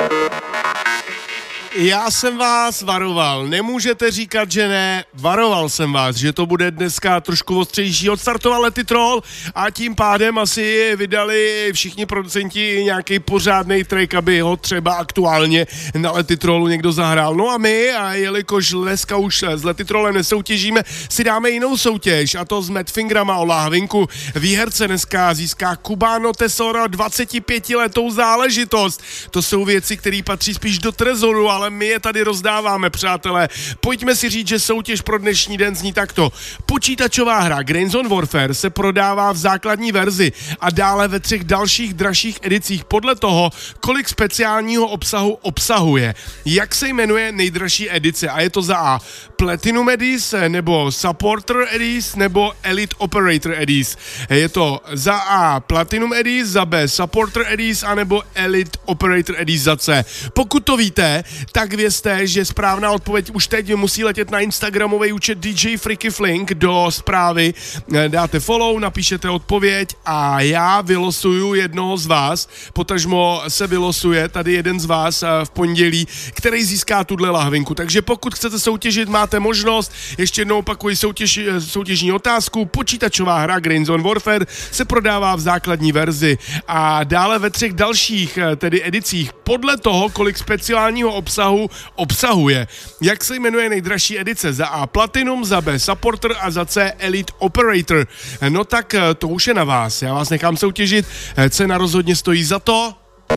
Já jsem vás varoval, nemůžete říkat, že ne, varoval jsem vás, že to bude dneska trošku ostřejší. Odstartoval Letitrol a tím pádem asi vydali všichni producenti nějaký pořádný track, aby ho třeba aktuálně na Letitrolu někdo zahrál. No a my, a jelikož dneska už s Letitrolem nesoutěžíme, si dáme jinou soutěž, a to s Madfingerama o lahvinku. Výherce dneska získá Cubano Tesoro 25letou záležitost. To jsou věci, které patří spíš do trezoru, ale my je tady rozdáváme, přátelé. Pojďme si říct, že soutěž pro dnešní den zní takto. Počítačová hra Grains on Warfare se prodává v základní verzi a dále ve 3 dalších dražších edicích podle toho, kolik speciálního obsahu obsahuje. Jak se jmenuje nejdražší edice? A je to za A Platinum Edice, nebo Supporter Edice, nebo Elite Operator Edice. Je to za A Platinum Edice, za B Supporter Edice, anebo Elite Operator Edice za C. Pokud to víte, tak vězte, že správná odpověď už teď musí letět na Instagramový účet DJ Freaky Flink do zprávy. Dáte follow, napíšete odpověď a já vylosuju jednoho z vás, potažmo se vylosuje tady jeden z vás v pondělí, který získá tuhle lahvinku. Takže pokud chcete soutěžit, máte možnost. Ještě jednou opakuji soutěžní otázku. Počítačová hra Grains on Warfare se prodává v základní verzi a dále ve 3 dalších tedy edicích podle toho, kolik speciálního obsahu obsahuje. Jak se jmenuje nejdražší edice? Za A Platinum, za B Supporter a za C Elite Operator. No tak to už je na vás. Já vás nechám soutěžit. Cena rozhodně stojí za to.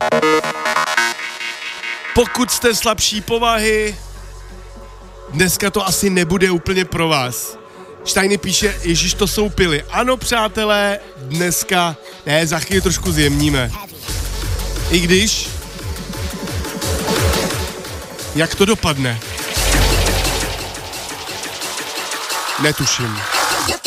Pokud jste slabší povahy, dneska to asi nebude úplně pro vás. Štajny píše, ježiš, to jsou pily. Ano, přátelé, dneska, ne, za chvíli trošku zjemníme. I když, jak to dopadne? Netuším.